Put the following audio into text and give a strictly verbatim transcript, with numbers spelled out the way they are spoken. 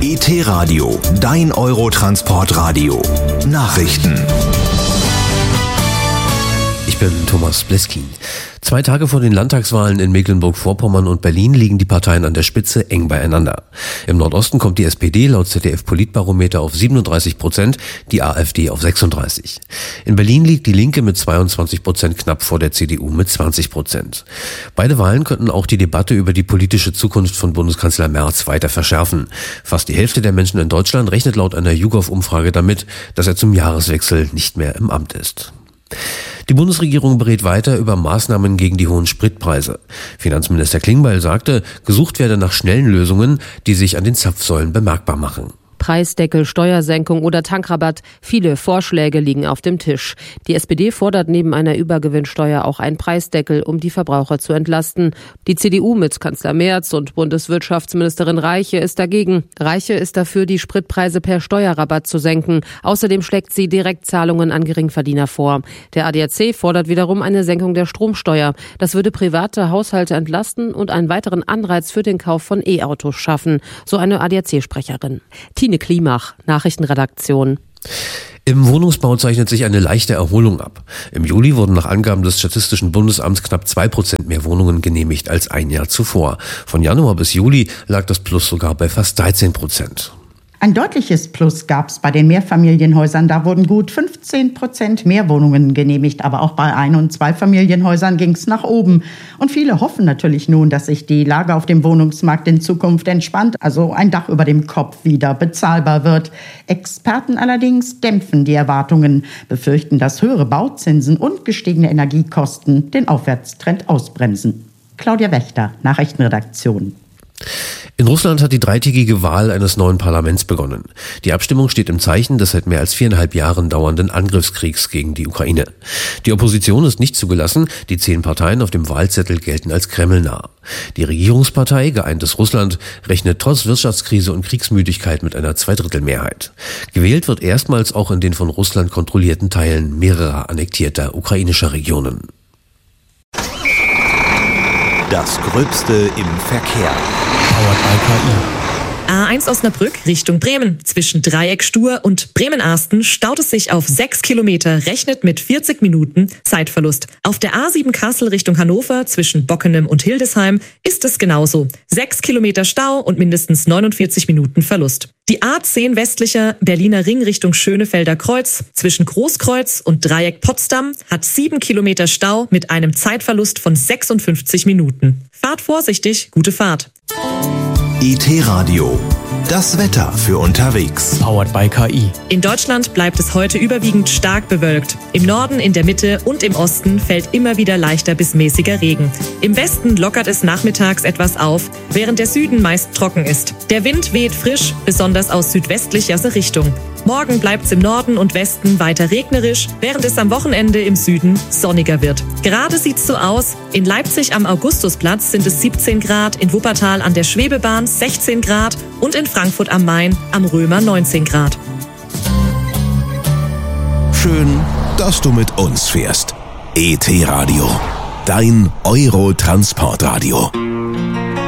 E T-Radio, dein Eurotransportradio. Nachrichten. Ich bin Thomas Bleskin. Zwei Tage vor den Landtagswahlen in Mecklenburg-Vorpommern und Berlin liegen die Parteien an der Spitze eng beieinander. Im Nordosten kommt die S P D laut Z D F-Politbarometer auf siebenunddreißig Prozent, die AfD auf sechsunddreißig. In Berlin liegt die Linke mit zweiundzwanzig Prozent knapp vor der C D U mit zwanzig Prozent. Beide Wahlen könnten auch die Debatte über die politische Zukunft von Bundeskanzler Merz weiter verschärfen. Fast die Hälfte der Menschen in Deutschland rechnet laut einer YouGov-Umfrage damit, dass er zum Jahreswechsel nicht mehr im Amt ist. Die Bundesregierung berät weiter über Maßnahmen gegen die hohen Spritpreise. Finanzminister Klingbeil sagte, gesucht werde nach schnellen Lösungen, die sich an den Zapfsäulen bemerkbar machen. Preisdeckel, Steuersenkung oder Tankrabatt. Viele Vorschläge liegen auf dem Tisch. Die S P D fordert neben einer Übergewinnsteuer auch einen Preisdeckel, um die Verbraucher zu entlasten. Die C D U mit Kanzler Merz und Bundeswirtschaftsministerin Reiche ist dagegen. Reiche ist dafür, die Spritpreise per Steuerrabatt zu senken. Außerdem schlägt sie Direktzahlungen an Geringverdiener vor. Der A D A C fordert wiederum eine Senkung der Stromsteuer. Das würde private Haushalte entlasten und einen weiteren Anreiz für den Kauf von E-Autos schaffen, so eine A D A C-Sprecherin. Tine Klimach, Nachrichtenredaktion. Im Wohnungsbau zeichnet sich eine leichte Erholung ab. Im Juli wurden nach Angaben des Statistischen Bundesamts knapp zwei Prozent mehr Wohnungen genehmigt als ein Jahr zuvor. Von Januar bis Juli lag das Plus sogar bei fast dreizehn Prozent. Ein deutliches Plus gab es bei den Mehrfamilienhäusern. Da wurden gut fünfzehn Prozent mehr Wohnungen genehmigt. Aber auch bei Ein- und Zweifamilienhäusern ging es nach oben. Und viele hoffen natürlich nun, dass sich die Lage auf dem Wohnungsmarkt in Zukunft entspannt, also ein Dach über dem Kopf wieder bezahlbar wird. Experten allerdings dämpfen die Erwartungen, befürchten, dass höhere Bauzinsen und gestiegene Energiekosten den Aufwärtstrend ausbremsen. Claudia Wächter, Nachrichtenredaktion. In Russland hat die dreitägige Wahl eines neuen Parlaments begonnen. Die Abstimmung steht im Zeichen des seit mehr als viereinhalb Jahren dauernden Angriffskriegs gegen die Ukraine. Die Opposition ist nicht zugelassen, die zehn Parteien auf dem Wahlzettel gelten als kremlnah. Die Regierungspartei Geeintes Russland rechnet trotz Wirtschaftskrise und Kriegsmüdigkeit mit einer Zweidrittelmehrheit. Gewählt wird erstmals auch in den von Russland kontrollierten Teilen mehrerer annektierter ukrainischer Regionen. Das Gröbste im Verkehr. Powered by K I. A eins Osnabrück Richtung Bremen. Zwischen Dreieck-Stur und Bremen-Arsten staut es sich auf sechs Kilometer, rechnet mit vierzig Minuten Zeitverlust. Auf der A sieben Kassel Richtung Hannover zwischen Bockenem und Hildesheim ist es genauso. sechs Kilometer Stau und mindestens neunundvierzig Minuten Verlust. Die A zehn westlicher Berliner Ring Richtung Schönefelder Kreuz zwischen Großkreuz und Dreieck Potsdam hat sieben Kilometer Stau mit einem Zeitverlust von sechsundfünfzig Minuten. Fahrt vorsichtig, gute Fahrt. E T-Radio, das Wetter für unterwegs. Powered by K I. In Deutschland bleibt es heute überwiegend stark bewölkt. Im Norden, in der Mitte und im Osten fällt immer wieder leichter bis mäßiger Regen. Im Westen lockert es nachmittags etwas auf, während der Süden meist trocken ist. Der Wind weht frisch, besonders aus südwestlicher Richtung. Morgen bleibt es im Norden und Westen weiter regnerisch, während es am Wochenende im Süden sonniger wird. Gerade sieht's so aus. In Leipzig am Augustusplatz sind es siebzehn Grad, in Wuppertal an der Schwebebahn sechzehn Grad und in Frankfurt am Main am Römer neunzehn Grad. Schön, dass du mit uns fährst. E T-Radio, dein Eurotransportradio.